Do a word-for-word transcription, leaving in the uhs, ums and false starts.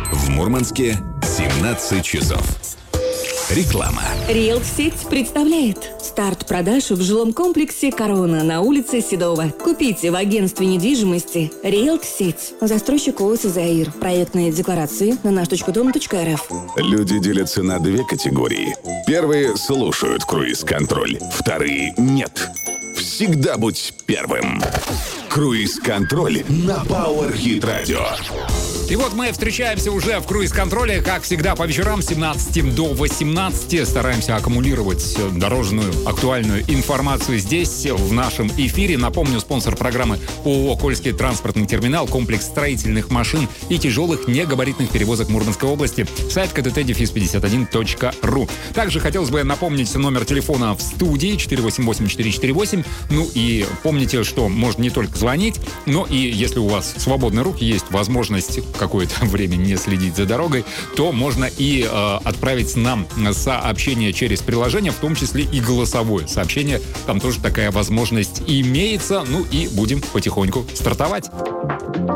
В Мурманске семнадцать часов. Реклама. Риэлт-сеть представляет старт продаж в жилом комплексе «Корона» на улице Седова. Купите в агентстве недвижимости Риэлт-сеть. Застройщик ООО «Заир». Проектные декларации на наш точка дом точка эр эф. Люди делятся на две категории. Первые слушают круиз-контроль, вторые нет. Всегда будь первым. Круиз-контроль на Power Hit Radio. И вот мы встречаемся уже в круиз-контроле, как всегда, по вечерам с семнадцати до восемнадцати. Стараемся аккумулировать дорожную актуальную информацию здесь, в нашем эфире. Напомню, спонсор программы ООО «Кольский транспортный терминал», комплекс строительных машин и тяжелых негабаритных перевозок Мурманской области. Сайт ка тэ тэ дефис пятьдесят один точка ру. Также хотелось бы напомнить номер телефона в студии четыре восемь восемь четыре четыре восемь. Ну и помните, что можно не только звонить, но и если у вас свободные руки, есть возможность какое-то время не следить за дорогой, то можно и э, отправить нам сообщение через приложение, в том числе и голосовое сообщение. Там тоже такая возможность имеется. Ну и будем потихоньку стартовать.